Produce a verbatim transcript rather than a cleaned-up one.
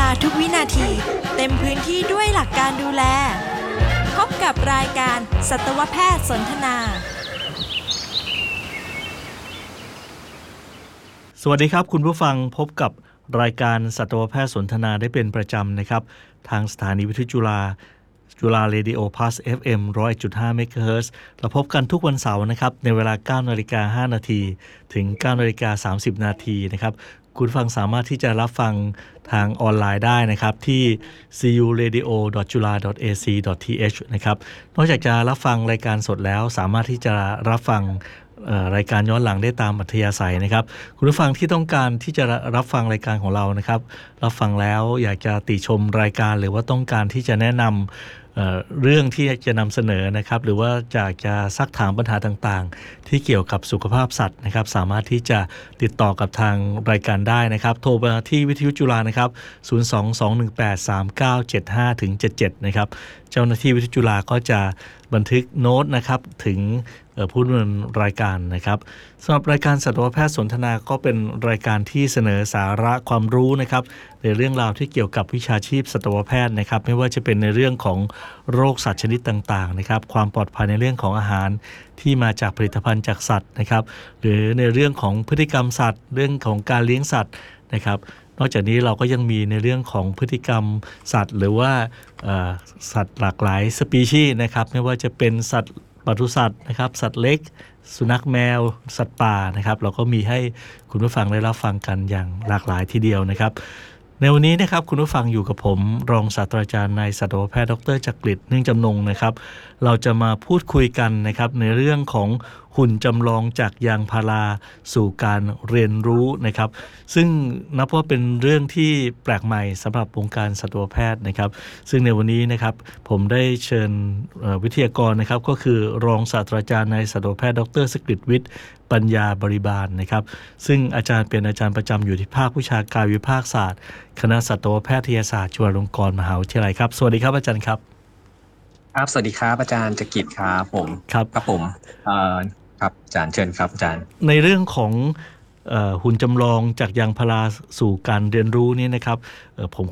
ทุกวินาทีเต็มพื้นที่ด้วยหลักการดูแลพบกับรายการสัตวแพทย์สนทนาสวัสดีครับคุณผู้ฟังพบกับรายการสัตวแพทย์สนทนาได้เป็นประจำนะครับทางสถานีวิทยุจุฬาจุฬาเรดิโอพลัส เอฟ เอ็ม หนึ่งร้อยเอ็ดจุดห้า เมกะเฮิรตซ์ เราพบกันทุกวันเสาร์นะครับในเวลา เก้านาฬิกาห้านาทีถึง เก้านาฬิกาสามสิบนาทีนะครับคุณผู้ฟังสามารถที่จะรับฟังทางออนไลน์ได้นะครับที่ ซี ยู เรดิโอ ดอท จุฬา ดอท เอ ซี ดอท ที เอช นะครับนอกจากจะรับฟังรายการสดแล้วสามารถที่จะรับฟังรายการย้อนหลังได้ตามอัธยาศัยนะครับคุณผู้ฟังที่ต้องการที่จะรับฟังรายการของเรานะครับรับฟังแล้วอยากจะติชมรายการหรือว่าต้องการที่จะแนะนำ เอ่อ เรื่องที่จะนำเสนอนะครับหรือว่าอยากจะซักถามปัญหาต่างๆที่เกี่ยวกับสุขภาพสัตว์นะครับสามารถที่จะติดต่อกับทางรายการได้นะครับโทรมาที่วิทยุจุฬานะครับศูนย์ สอง สอง หนึ่ง แปด สาม เก้า เจ็ด ห้า ถึง เจ็ด เจ็ดนะครับเจ้าหน้าที่วิทยุจุฬาก็จะบันทึกโน้ตนะครับถึงผู้ดำเนินรายการนะครับสำหรับรายการสัตวแพทย์สนทนาก็เป็นรายการที่เสนอสาระความรู้นะครับในเรื่องราวที่เกี่ยวกับวิชาชีพสัตวแพทย์นะครับไม่ว่าจะเป็นในเรื่องของโรคสัตว์ชนิดต่างๆนะครับความปลอดภัยในเรื่องของอาหารที่มาจากผลิตภัณฑ์จากสัตว์นะครับหรือในเรื่องของพฤติกรรมสัตว์เรื่องของการเลี้ยงสัตว์นะครับนอกจากนี้เราก็ยังมีในเรื่องของพฤติกรรมสัตว์หรือว่าสัตว์หลากหลายสปีชีส์นะครับไม่ว่าจะเป็นสัตว์ปศุสัตว์นะครับสัตว์เล็กสุนัขแมวสัตว์ป่านะครับเราก็มีให้คุณผู้ฟังได้รับฟังกันอย่างหลากหลายทีเดียวนะครับในวันนี้นะครับคุณผู้ฟังอยู่กับผมรองศาสตราจารย์นายสัตวแพทย์ดรจักริด เนื่องจำนงนะครับเราจะมาพูดคุยกันนะครับในเรื่องของหุ่นจำลองจากยางพาราสู่การเรียนรู้นะครับซึ่งนับว่าเป็นเรื่องที่แปลกใหม่สำหรับวงการสัตวแพทย์นะครับซึ่งในวันนี้นะครับผมได้เชิญวิทยากรนะครับก็คือรองศาสตราจารย์นายสัตวแพทย์ดรสกฤตวิทย์ปัญญาบริบาลนะครับซึ่งอาจารย์เป็นอาจารย์ประจำอยู่ที่ภาควิชากายวิภาคศาสตร์คณะสัตวแพทยศาสตร์จุฬาลงกรณ์มหาวิทยาลัยครับสวัสดีครับอาจารย์ครับครับสวัสดีครับอาจารย์จักริดครับผมครับครับผมเอ่อครับอาจารย์เชิญครับอาจารย์ในเรื่องของเอ่อหุ่นจำลองจากยางพาราสู่การเรียนรู้นี่นะครับเอ่อผม